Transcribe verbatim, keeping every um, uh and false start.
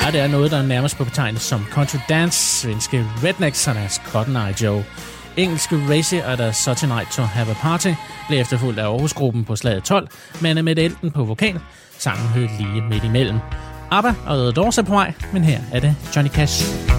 Ja, det er noget, der nærmest på betegnes som country dance. Svenske Rednecks og deres Cotton Eye Joe. Engelske Racy og deres Such a Night to Have a Party blev efterfulgt af Aarhusgruppen på slaget tolv, men med Elton på vokal. Sangen hørte lige midt imellem. ABBA og The Doors er på vej, men her er det Johnny Cash.